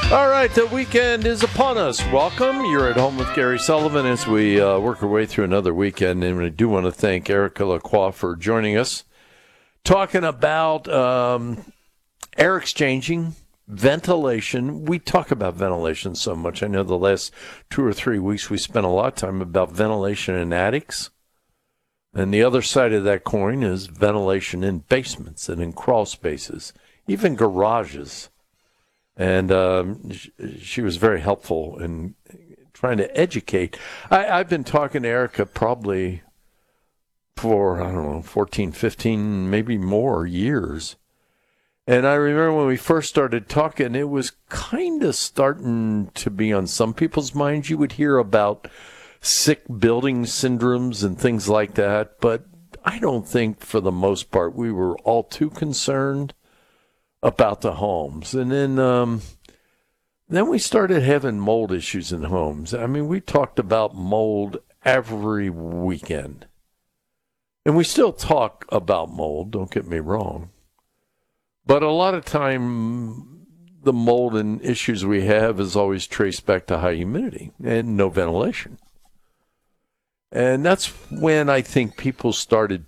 All right, the weekend is upon us. Welcome. You're at home with Gary Sullivan as we work our way through another weekend. And I do want to thank Erica Lacroix for joining us, talking about air exchanging, ventilation. We talk about ventilation so much. I know the last 2 or 3 weeks we spent a lot of time about ventilation in attics. And the other side of that coin is ventilation in basements and in crawl spaces, even garages. And she was very helpful in trying to educate. I've been talking to Erica probably for, 14, 15, maybe more years. And I remember when we first started talking, it was kind of starting to be on some people's minds. You would hear about sick building syndromes and things like that. But I don't think for the most part we were all too concerned about the homes. And then we started having mold issues in homes. I mean, we talked about mold every weekend. And we still talk about mold, don't get me wrong. But a lot of time, the mold and issues we have is always traced back to high humidity and no ventilation. And that's when I think people started